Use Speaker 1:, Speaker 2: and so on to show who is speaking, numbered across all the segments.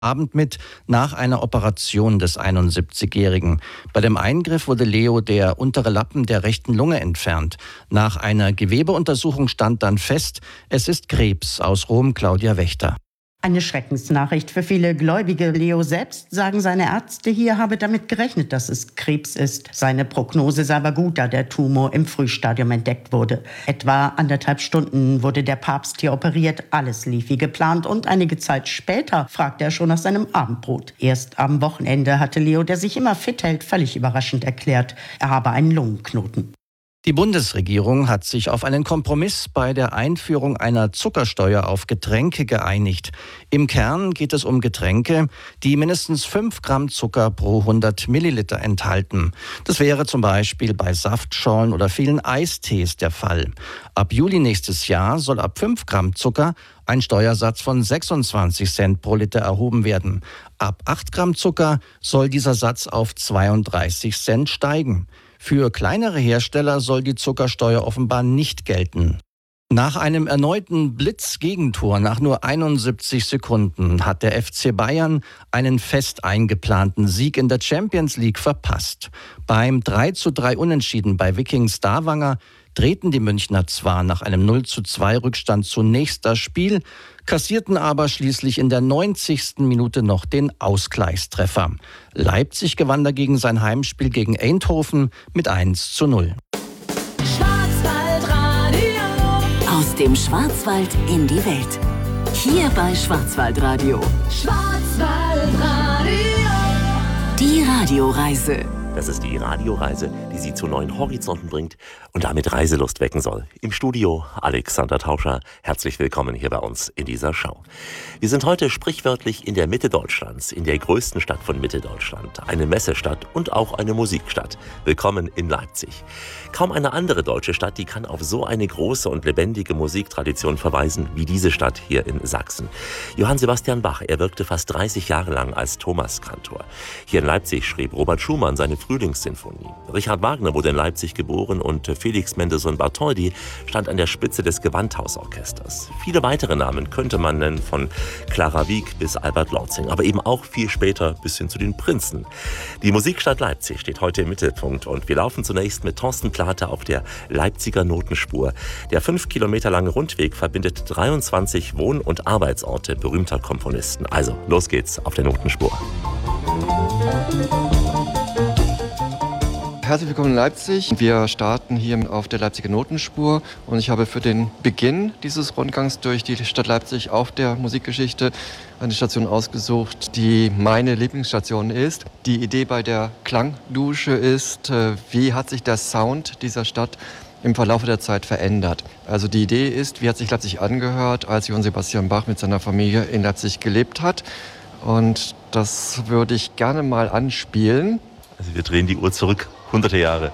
Speaker 1: Abend mit nach einer Operation des 71-Jährigen. Bei dem Eingriff wurde Leo der untere Lappen der rechten Lunge entfernt. Nach einer Gewebeuntersuchung stand dann fest, es ist Krebs. Aus Rom Claudia Wächter.
Speaker 2: Eine Schreckensnachricht für viele Gläubige. Leo selbst, sagen seine Ärzte hier, habe damit gerechnet, dass es Krebs ist. Seine Prognose sei aber gut, da der Tumor im Frühstadium entdeckt wurde. Etwa 1,5 Stunden wurde der Papst hier operiert. Alles lief wie geplant und einige Zeit später fragte er schon nach seinem Abendbrot. Erst am Wochenende hatte Leo, der sich immer fit hält, völlig überraschend erklärt, er habe einen Lungenknoten.
Speaker 1: Die Bundesregierung hat sich auf einen Kompromiss bei der Einführung einer Zuckersteuer auf Getränke geeinigt. Im Kern geht es um Getränke, die mindestens 5 Gramm Zucker pro 100 Milliliter enthalten. Das wäre zum Beispiel bei Saftschorlen oder vielen Eistees der Fall. Ab Juli nächstes Jahr soll ab 5 Gramm Zucker ein Steuersatz von 26 Cent pro Liter erhoben werden. Ab 8 Gramm Zucker soll dieser Satz auf 32 Cent steigen. Für kleinere Hersteller soll die Zuckersteuer offenbar nicht gelten. Nach einem erneuten Blitzgegentor nach nur 71 Sekunden hat der FC Bayern einen fest eingeplanten Sieg in der Champions League verpasst. Beim 3:3 Unentschieden bei Viking Stavanger drehten die Münchner zwar nach einem 0:2 Rückstand zunächst das Spiel, kassierten aber schließlich in der 90. Minute noch den Ausgleichstreffer. Leipzig gewann dagegen sein Heimspiel gegen Eindhoven mit 1:0.
Speaker 3: Aus dem Schwarzwald in die Welt. Hier bei Schwarzwaldradio. Schwarzwaldradio. Die Radioreise.
Speaker 4: Das ist die Radioreise, die Sie zu neuen Horizonten bringt und damit Reiselust wecken soll. Im Studio Alexander Tauscher. Herzlich willkommen hier bei uns in dieser Show. Wir sind heute sprichwörtlich in der Mitte Deutschlands, in der größten Stadt von Mitteldeutschland. Eine Messestadt und auch eine Musikstadt. Willkommen in Leipzig. Kaum eine andere deutsche Stadt, die kann auf so eine große und lebendige Musiktradition verweisen wie diese Stadt hier in Sachsen. Johann Sebastian Bach, er wirkte fast 30 Jahre lang als Thomaskantor. Hier in Leipzig schrieb Robert Schumann seine Frühlingssinfonie. Richard Wagner wurde in Leipzig geboren und Felix Mendelssohn Bartholdy stand an der Spitze des Gewandhausorchesters. Viele weitere Namen könnte man nennen, von Clara Wieck bis Albert Lortzing, aber eben auch viel später bis hin zu den Prinzen. Die Musikstadt Leipzig steht heute im Mittelpunkt und wir laufen zunächst mit Thorsten Plate auf der Leipziger Notenspur. Der 5 Kilometer lange Rundweg verbindet 23 Wohn- und Arbeitsorte berühmter Komponisten. Also, los geht's auf der Notenspur.
Speaker 5: Herzlich willkommen in Leipzig. Wir starten hier auf der Leipziger Notenspur und ich habe für den Beginn dieses Rundgangs durch die Stadt Leipzig auf der Musikgeschichte eine Station ausgesucht, die meine Lieblingsstation ist. Die Idee bei der Klangdusche ist, wie hat sich der Sound dieser Stadt im Verlauf der Zeit verändert. Also die Idee ist, wie hat sich Leipzig angehört, als Johann Sebastian Bach mit seiner Familie in Leipzig gelebt hat. Und das würde ich gerne mal anspielen.
Speaker 4: Also wir drehen die Uhr zurück, hunderte Jahre.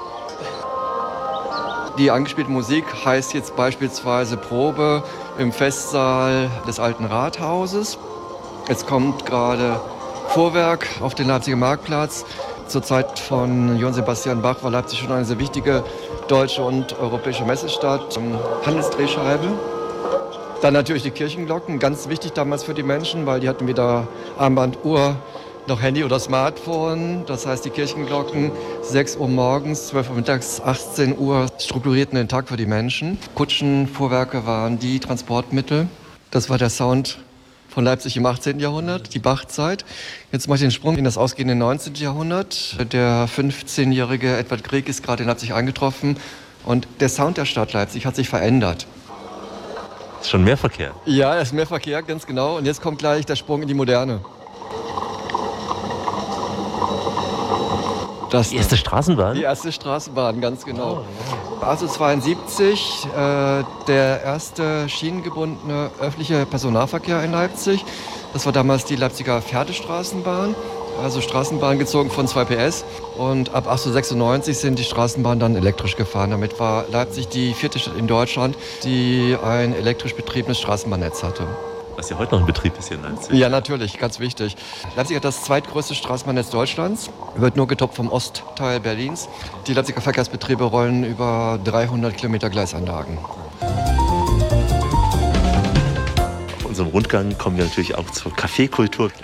Speaker 5: Die angespielte Musik heißt jetzt beispielsweise Probe im Festsaal des Alten Rathauses. Jetzt kommt gerade Fuhrwerk auf den Leipziger Marktplatz. Zur Zeit von Johann Sebastian Bach war Leipzig schon eine sehr wichtige deutsche und europäische Messestadt. Handelsdrehscheibe. Dann natürlich die Kirchenglocken, ganz wichtig damals für die Menschen, weil die hatten weder Armband, Uhr, noch Handy oder Smartphone. Das heißt, die Kirchenglocken 6 Uhr morgens, 12 Uhr mittags, 18 Uhr strukturierten den Tag für die Menschen. Kutschen, Fuhrwerke waren die Transportmittel. Das war der Sound von Leipzig im 18. Jahrhundert, die Bachzeit. Jetzt mache ich den Sprung in das ausgehende 19. Jahrhundert. Der 15-jährige Edward Grieg ist gerade in Leipzig eingetroffen und der Sound der Stadt Leipzig hat sich verändert.
Speaker 4: Ist schon mehr Verkehr?
Speaker 5: Ja, es ist mehr Verkehr, ganz genau. Und jetzt kommt gleich der Sprung in die Moderne.
Speaker 4: Die erste Straßenbahn?
Speaker 5: Die erste Straßenbahn, ganz genau. Also 72, der erste schienengebundene öffentliche Personennahverkehr in Leipzig. Das war damals die Leipziger Pferdestraßenbahn, also Straßenbahn gezogen von 2 PS. Und ab 1896 sind die Straßenbahnen dann elektrisch gefahren. Damit war Leipzig die 4. Stadt in Deutschland, die ein elektrisch betriebenes Straßenbahnnetz hatte.
Speaker 4: Was ja heute noch in Betrieb ist hier in Leipzig.
Speaker 5: Ja, natürlich, ganz wichtig. Leipzig hat das zweitgrößte Straßenbahnnetz Deutschlands, wird nur getoppt vom Ostteil Berlins. Die Leipziger Verkehrsbetriebe rollen über 300 Kilometer Gleisanlagen.
Speaker 4: unserem Rundgang kommen wir natürlich auch zur Kaffeekultur.